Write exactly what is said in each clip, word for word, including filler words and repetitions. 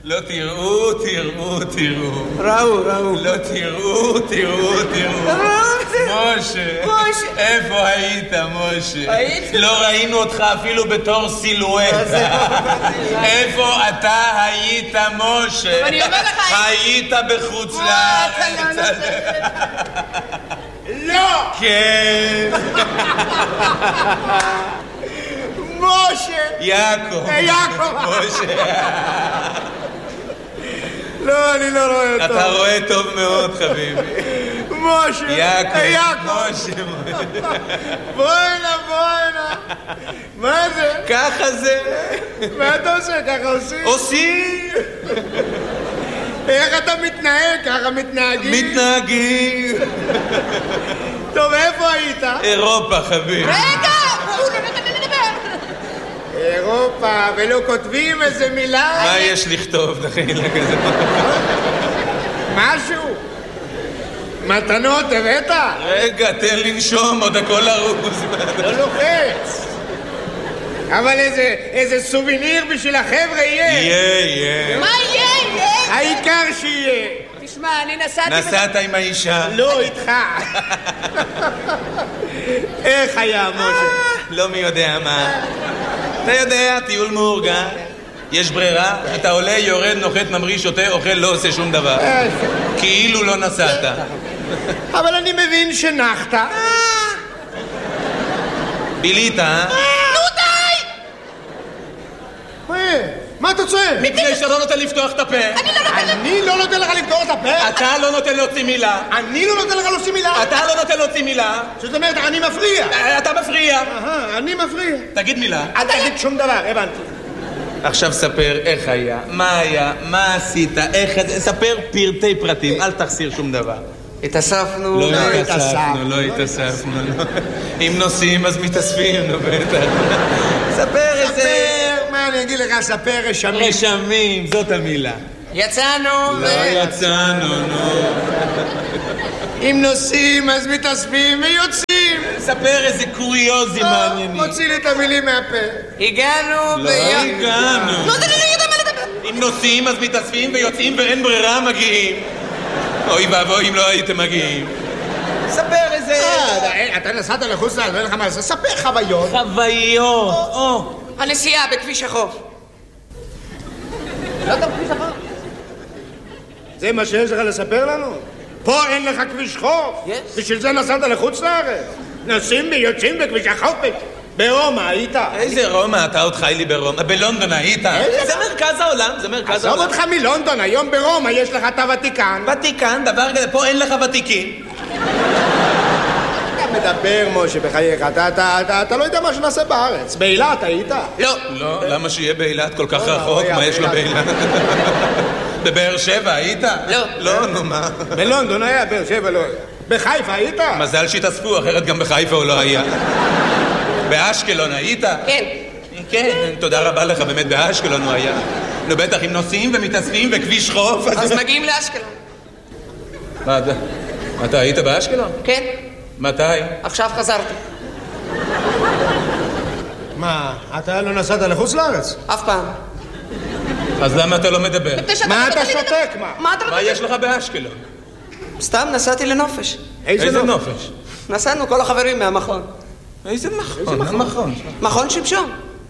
לא תראו, תראו, תראו. ראו, ראו. לא תראו, תראו, תראו. משה, איפה היית, משה? לא ראינו אותך אפילו בתור סילואטה. איפה אתה היית, משה? אני אומר לך... היית בחוץ לארץ. לא! כן. משה! יעקב. יעקב. משה. לא, אני לא רואה אותו. אתה רואה טוב מאוד, חביבי. משה. יעקב. יעקב. משה. בוא הנה, בוא הנה. מה זה? ככה זה. מה אתה עושה? ככה עושים? עושים. איך אתה מתנהג? ככה מתנהגים? מתנהגים. טוב, איפה היית? אירופה, חביבי. רגע! הוא לא נתן לי לדבר. אירופה, ולא כותבים איזה מילה? מה יש לכתוב, דחילה כזה? משהו? מתנות הבאת? רגע, תן לנשום, עוד הכל ארוז. לא לוחץ. אבל איזה, איזה סוביניר בשביל החבר'ה יהיה. יהיה, יהיה. מה יהיה? יהיה? העיקר שיהיה. תשמע, אני נסעתי... נסעת עם האישה. לא איתך. איך היה, משה? לא מי יודע מה. אתה יודע, טיול מאורגן. יש ברירה, אתה עולה, יורד, נוחת, ממריא, שותה, אוכל, לא עושה שום דבר. כאילו לא נסעת. אבל אני מבין שנחת. בילית, אה? נו די! מה אתה צועק? מפני שאתה לא נותן לפתוח את הפה. אני לא נותן לך לפתור את הפה? אתה לא נותן להוציא מילה. אני לא נותן לך להוציא מילה? אתה לא נותן להוציא מילה. זאת אומרת, אני מפריע. אתה מפריע. אהה, אני מפריע. תגיד מילה. אל תגיד שום דבר, הבנתי. עכשיו ספר איך היה, מה היה, מה עשית, איך... ספר פרטי פרטים, אל תחסיר שום דבר. התאספנו. לא התאספנו, לא התאספנו. אם נוסעים אז מתאספים, נו בטח. ספר איזה... ספר, מה אני אגיד לך, ספר רשמים. רשמים, זאת המילה. יצאנו. לא יצאנו, נו. אם נוסעים אז מתאספים ויוצאים. ספר איזה קוריוזים מעניינים. מוציא לי את המילים מהפה. הגענו. לא הגענו. לא, זה לא יודע מה לדבר. אם נוסעים אז מתאספים ויוצאים ואין ברירה מגיעים. אוי ואבוי אם לא הייתם מגיעים. ספר איזה... אתה נסעת לחוץ לארץ, ואין לך מה לעשות. ספר חוויות. חוויות. או. הנסיעה בכביש החוף. לא גם כביש החוף. זה מה שיש לך לספר לנו? פה אין לך כביש חוף. בשביל זה נסעת לחוץ לארץ. נוסעים ויוצאים בכביש החוף. ברומא היית. איזה רומא? אתה עוד חי לי ברומא. בלונדון היית. זה מרכז העולם, זה מרכז העולם. עזוב אותך מלונדון, היום ברומא יש לך את הוותיקן. ותיקן, דבר כזה, פה אין לך ותיקים. אתה מדבר, משה, בחייך. אתה לא יודע מה שנעשה בארץ. באילת היית? לא. לא, למה שיהיה באילת כל כך רחוק? מה יש לו באילת? בבאר שבע היית? לא. לא, נו מה. בלונדון היה, באר שבע לא היה. בחיפה היית? מזל שהתאספו, אחרת גם בחיפה הוא לא היה. באשקלון היית? כן. כן, תודה רבה לך, באמת באשקלון הוא היה. נו בטח, אם נוסעים ומתאספים וכביש חוף... אז מגיעים לאשקלון. מה, אתה היית באשקלון? כן. מתי? עכשיו חזרתי. מה, אתה לא נסעת לחוץ לארץ? אף פעם. אז למה אתה לא מדבר? מה אתה שותק, מה? מה אתה רוצה? מה יש לך באשקלון? סתם נסעתי לנופש. איזה נופש? נסענו כל החברים מהמכון. איזה מכון? איזה מכון? מכון שמשון.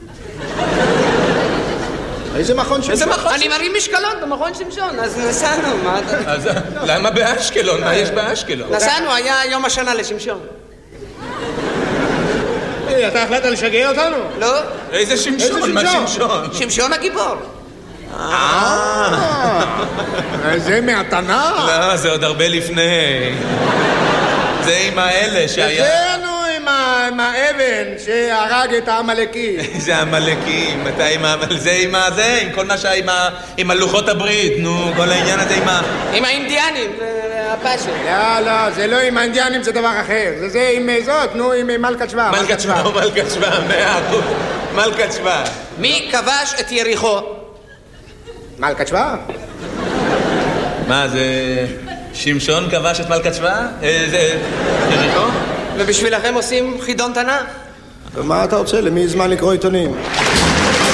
איזה מכון שמשון? איזה מכון? אני מרים משקלות במכון שמשון, אז נסענו. מה אתה... אז למה באשקלון? מה יש באשקלון? נסענו, היה יום השנה לשמשון. אתה החלטת לשגע אותנו? לא? איזה שמשון? מה שמשון? שמשון הגיבור. אה... זה מהתנ"ך? לא, זה עוד הרבה לפני. זה עם האלה שהיה... זה נו עם האבן שהרג את העמלקים. זה העמלקים, אתה עם העמל... זה עם הזה, עם כל מה שהיה עם הלוחות הברית, נו, כל העניין הזה עם ה... עם האינדיאנים, הפאשן. לא, לא, זה לא עם האינדיאנים, זה דבר אחר. זה זה עם זאת, נו, עם מלכת שבא. מלכת שבא, מלכת שבא, מאה אחוז. מלכת שבא. מי כבש את יריחו? מלכת שבא? מה, זה... שמשון כבש את מלכת שבא? זה... יריחו? ובשבילכם עושים חידון תנ"ך? ומה אתה רוצה? למי זמן לקרוא עיתונים?